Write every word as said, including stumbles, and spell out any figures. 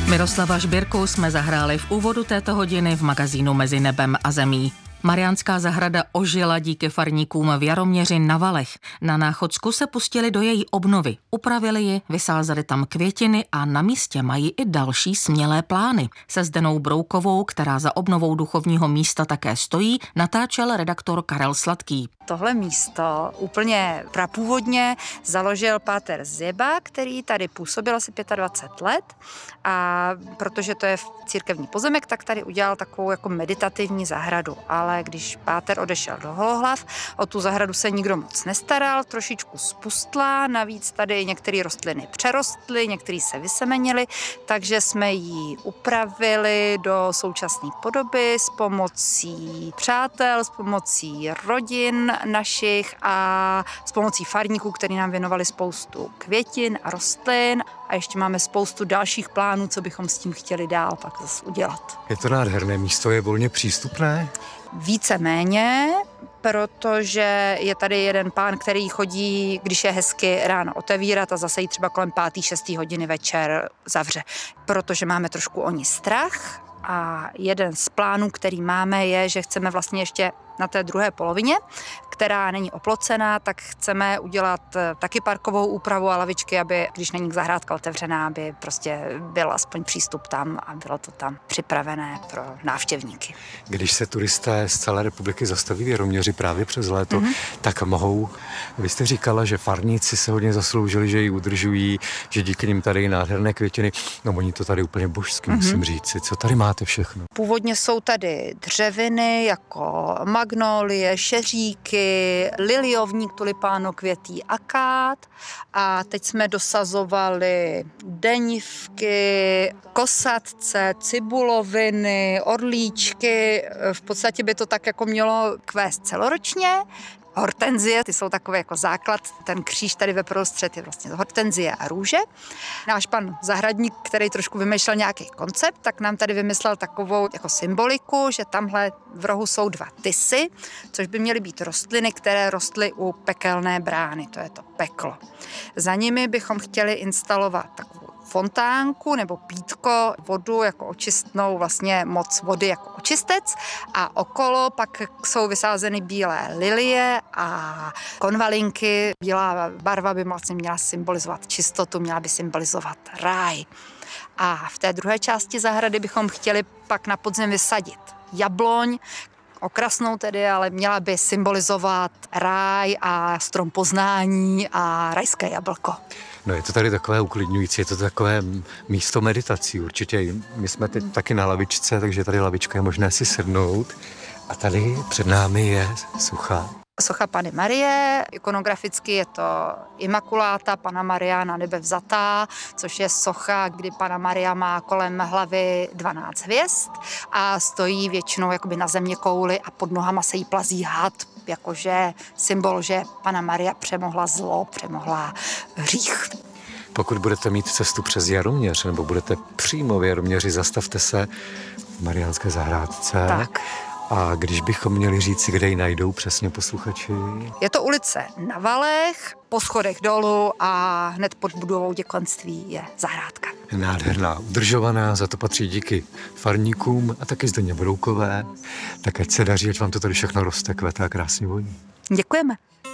Miroslava Žbírku jsme zahráli v úvodu této hodiny v magazínu Mezi nebem a zemí. Mariánská zahrada ožila díky farníkům v Jaroměři na Valech. Na Náchodsku se pustili do její obnovy, upravili ji, vysázeli tam květiny a na místě mají i další smělé plány. Se Zdenou Broukovou, která za obnovou duchovního místa také stojí, natáčel redaktor Karel Sladký. Tohle místo úplně prapůvodně založil páter Zjeba, který tady působil asi dvacet pět let, a protože to je církevní pozemek, tak tady udělal takovou jako meditativní zahradu. Ale když páter odešel do Holohlav, o tu zahradu se nikdo moc nestaral, trošičku spustla, navíc tady některé rostliny přerostly, některé se vysemenily, takže jsme ji upravili do současné podoby s pomocí přátel, s pomocí rodin našich a s pomocí farníků, kteří nám věnovali spoustu květin a rostlin, a ještě máme spoustu dalších plánů, co bychom s tím chtěli dál pak zase udělat. Je to nádherné místo, je volně přístupné? Víceméně, protože je tady jeden pán, který chodí, když je hezky, ráno otevírat a zase ji třeba kolem páté, šesté hodiny večer zavře. Protože máme trošku o ní strach a jeden z plánů, který máme, je, že chceme vlastně ještě na té druhé polovině, která není oplocená, tak chceme udělat taky parkovou úpravu a lavičky, aby, když není zahrádka otevřená, aby prostě byl aspoň přístup tam a bylo to tam připravené pro návštěvníky. Když se turisté z celé republiky zastaví v Jaroměři právě přes léto, mm-hmm. tak mohou, vy jste říkala, že farníci se hodně zasloužili, že ji udržují, že díky nim tady nádherné květiny, no oni to tady úplně božsky, mm-hmm. musím říci. Co tady máte všechno? Původně jsou tady dřeviny jako magnolie, šeříky, liliovník, tulipánokvětý, akát, a teď jsme dosazovali denivky, kosatce, cibuloviny, orlíčky. V podstatě by to tak jako mělo kvést celoročně. Hortenzie, ty jsou takové jako základ, ten kříž tady ve prostřed je vlastně hortenzie a růže. Náš pan zahradník, který trošku vymýšlel nějaký koncept, tak nám tady vymyslel takovou jako symboliku, že tamhle v rohu jsou dva tysy, což by měly být rostliny, které rostly u pekelné brány, to je to peklo. Za nimi bychom chtěli instalovat takovou fontánku nebo pítko, vodu jako očistnou, vlastně moc vody jako očistec, a okolo pak jsou vysázeny bílé lilie a konvalinky. Bílá barva by vlastně měla symbolizovat čistotu, měla by symbolizovat ráj. A v té druhé části zahrady bychom chtěli pak na podzim vysadit jabloň, okrasnou tedy, ale měla by symbolizovat ráj a strom poznání a rajské jablko. No je to tady takové uklidňující, je to takové místo meditací určitě. My jsme teď taky na lavičce, takže tady lavička je možné si sednout. A tady před námi je socha. Socha Panny Marie, ikonograficky je to Imakuláta, Panna Maria na nebe vzatá, což je socha, kdy Panna Maria má kolem hlavy dvanáct hvězd a stojí většinou jakoby na země kouli a pod nohama se jí plazí had, jakože symbol, že Panna Maria přemohla zlo, přemohla hřích. Pokud budete mít cestu přes Jaroměř, nebo budete přímo v Jaroměři, zastavte se v Mariánské zahrádce. Tak. A když bychom měli říci, kde ji najdou přesně posluchači? Je to ulice na Valech, po schodech dolů a hned pod budovou děkanství je zahrádka. Nádherná, udržovaná, za to patří díky farníkům a taky Zdeně Broukové. Tak ať se daří, ať vám to tady všechno roste, kvete a krásně voní. Děkujeme.